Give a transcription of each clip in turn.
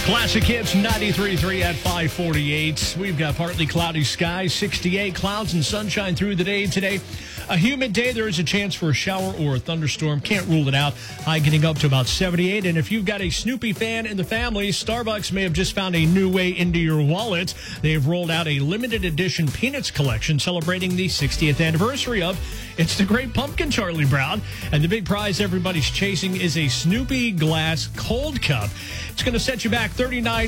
Classic Hits 93.3 at 5:48. We've got partly cloudy skies, 68 clouds and sunshine through the day today. A humid day. There is a chance for a shower or a thunderstorm. Can't rule it out. High getting up to about 78. And if you've got a Snoopy fan in the family, Starbucks may have just found a new way into your wallet. They've rolled out a limited edition Peanuts collection celebrating the 60th anniversary of It's the Great Pumpkin, Charlie Brown. And the big prize everybody's chasing is a Snoopy glass cold cup. It's going to set you back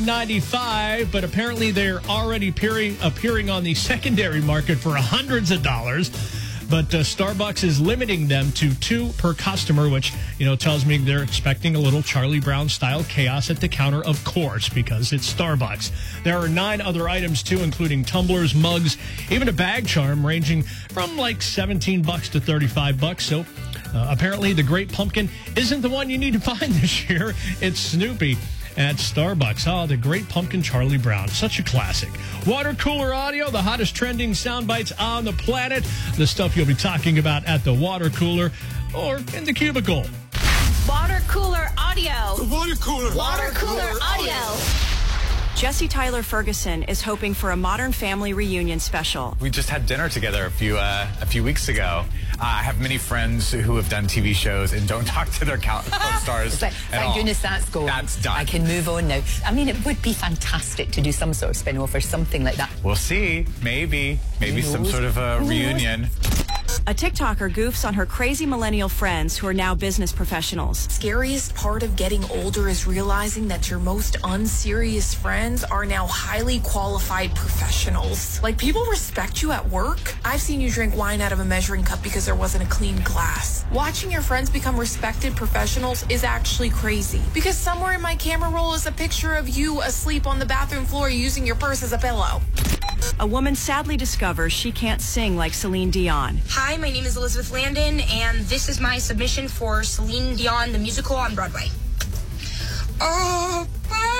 $39.95, but apparently they're already appearing on the secondary market for hundreds of dollars. But Starbucks is limiting them to 2 per customer, which, tells me they're expecting a little Charlie Brown-style chaos at the counter, of course, because it's Starbucks. There are 9 other items, too, including tumblers, mugs, even a bag charm ranging from like $17 to $35. So apparently the Great Pumpkin isn't the one you need to find this year. It's Snoopy at Starbucks. Oh, the Great Pumpkin, Charlie Brown. Such a classic. Water Cooler Audio, the hottest trending sound bites on the planet. The stuff you'll be talking about at the water cooler or in the cubicle. Water Cooler Audio. Water Cooler Audio. Jesse Tyler Ferguson is hoping for a Modern Family reunion special. We just had dinner together a few weeks ago. I have many friends who have done TV shows and don't talk to their co-stars at all. Thank goodness that's gone. That's done. I can move on now. I mean, it would be fantastic to do some sort of spin-off or something like that. We'll see. Maybe some sort of a reunion. A TikToker goofs on her crazy millennial friends who are now business professionals. Scariest part of getting older is realizing that your most unserious friends are now highly qualified professionals. Like, people respect you at work. I've seen you drink wine out of a measuring cup because there wasn't a clean glass. Watching your friends become respected professionals is actually crazy, because somewhere in my camera roll is a picture of you asleep on the bathroom floor using your purse as a pillow. A woman sadly discovers she can't sing like Celine Dion. Hi, my name is Elizabeth Landon, and this is my submission for Celine Dion, the musical on Broadway. Oh,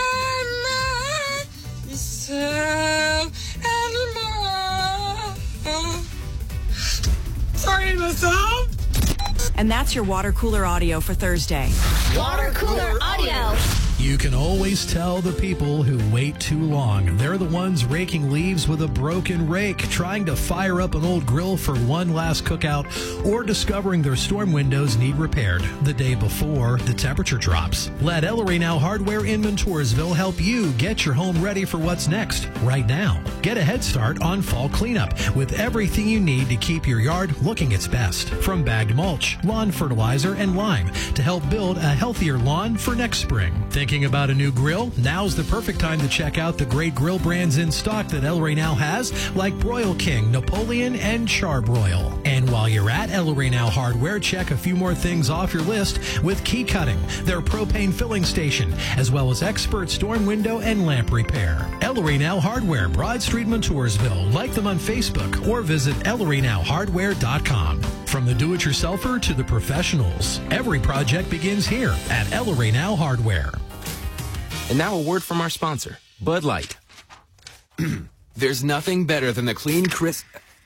by myself anymore. Sorry, myself. And that's your Water Cooler Audio for Thursday. Water Cooler Audio. You can always tell the people who wait too long. They're the ones raking leaves with a broken rake, trying to fire up an old grill for one last cookout, or discovering their storm windows need repaired the day before the temperature drops. Let Ellery Now Hardware in Montoursville help you get your home ready for what's next right now. Get a head start on fall cleanup with everything you need to keep your yard looking its best. From bagged mulch, lawn fertilizer, and lime to help build a healthier lawn for next spring. Thinking about a new grill? Now's the perfect time to check out the great grill brands in stock that Ellery Now has, like Broil King, Napoleon, and Charbroil. And while you're at Ellery Now Hardware, check a few more things off your list with Key Cutting, their propane filling station, as well as expert storm window and lamp repair. Ellery Now Hardware, Broad Street, Montoursville. Like them on Facebook or visit ElleryNowHardware.com. From the do-it-yourselfer to the professionals, every project begins here at Ellery Now Hardware. And now a word from our sponsor, Bud Light. There's nothing better than the clean, crisp...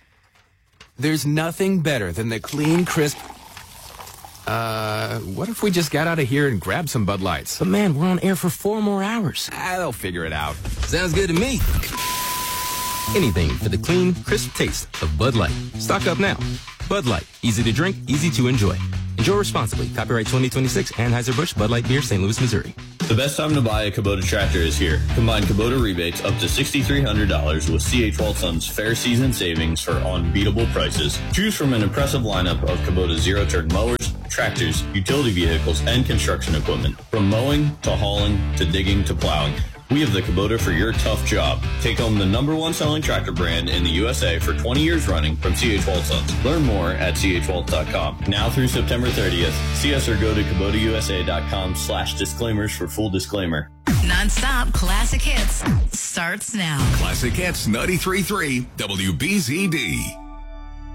what if we just got out of here and grabbed some Bud Lights? But man, we're on air for 4 more hours. They'll figure it out. Sounds good to me. Anything for the clean, crisp taste of Bud Light. Stock up now. Bud Light. Easy to drink, easy to enjoy. Enjoy responsibly. Copyright 2026, Anheuser-Busch, Bud Light Beer, St. Louis, Missouri. The best time to buy a Kubota tractor is here. Combine Kubota rebates up to $6,300 with C.H. Walton's Fair Season Savings for unbeatable prices. Choose from an impressive lineup of Kubota zero-turn mowers, tractors, utility vehicles, and construction equipment. From mowing to hauling to digging to plowing, we have the Kubota for your tough job. Take home the #1 selling tractor brand in the USA for 20 years running from C.H. Waltons. Learn more at chwalt.com. Now through September 30th, see us or go to KubotaUSA.com/disclaimers for full disclaimer. Non-stop classic hits starts now. Classic Hits 93.3 WBZD.